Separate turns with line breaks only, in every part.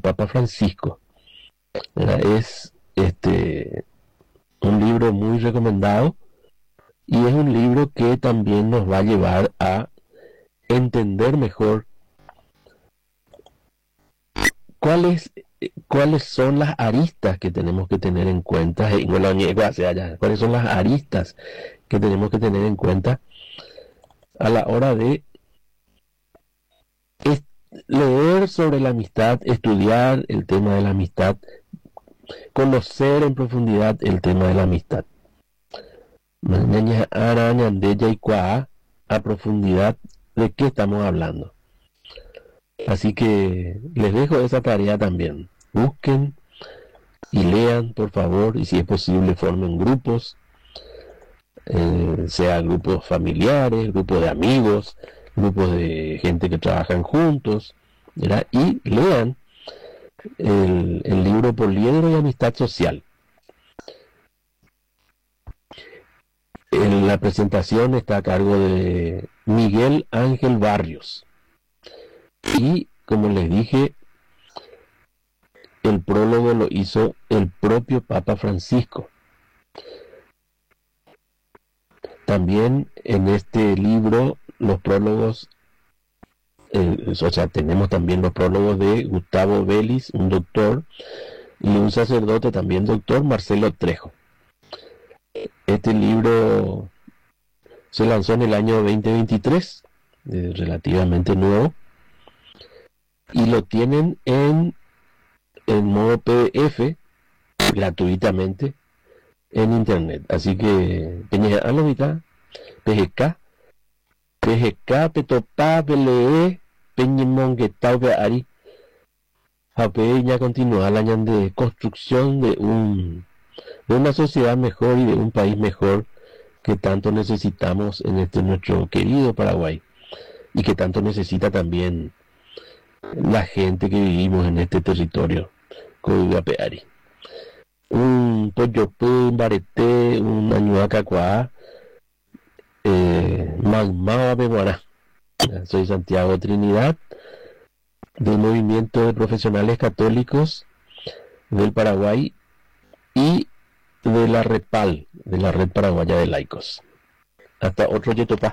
Papa Francisco. Es un libro muy recomendado y es un libro que también nos va a llevar a entender mejor cuáles cuáles son las aristas que tenemos que tener en cuenta, cuáles son las aristas que tenemos que tener en cuenta a la hora de leer sobre la amistad, estudiar el tema de la amistad, conocer en profundidad el tema de la amistad. A profundidad de qué estamos hablando. Así que les dejo esa tarea también. Busquen y lean, por favor, y si es posible formen grupos, sea grupos familiares, grupos de amigos, grupos de gente que trabajan juntos, ¿verdad? Y lean el libro Poliedro y Amistad Social. La presentación está a cargo de Miguel Ángel Barrios. Y, como les dije, el prólogo lo hizo el propio Papa Francisco. También en este libro los prólogos, tenemos también los prólogos de Gustavo Vélez, un doctor, y un sacerdote también doctor, Marcelo Trejo. Este libro se lanzó en el año 2023, relativamente nuevo, y lo tienen en modo PDF gratuitamente en internet. Así que PGK Petopa Pele Peñimonguetau Ari Jape ya continúa la de construcción de una sociedad mejor y de un país mejor que tanto necesitamos en este nuestro querido Paraguay y que tanto necesita también la gente que vivimos en este territorio. Coigapeari. Un Toyope, un Barete, un Añuacacuá, Magmao Beguará. Soy Santiago Trinidad, del Movimiento de Profesionales Católicos del Paraguay y de la REPAL, de la Red Paraguaya de Laicos. Hasta otro Yetopá.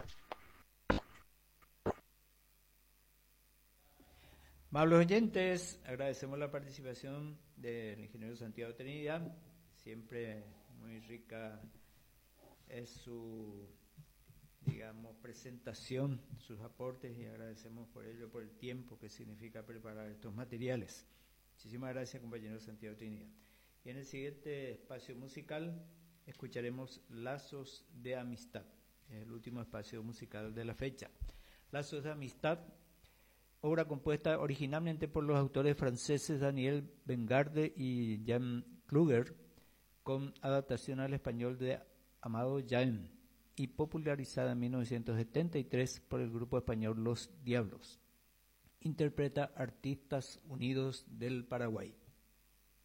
Amables oyentes, agradecemos la participación del ingeniero Santiago Trinidad. Siempre muy rica es su, digamos, presentación, sus aportes, y agradecemos por ello, por el tiempo que significa preparar estos materiales. Muchísimas gracias, compañero Santiago Trinidad. Y en el siguiente espacio musical escucharemos Lazos de Amistad, es el último espacio musical de la fecha. Lazos de Amistad, obra compuesta originalmente por los autores franceses Daniel Bengarde y Jan Kluger, con adaptación al español de Amado Jaén, y popularizada en 1973 por el grupo español Los Diablos. Interpreta Artistas Unidos del Paraguay.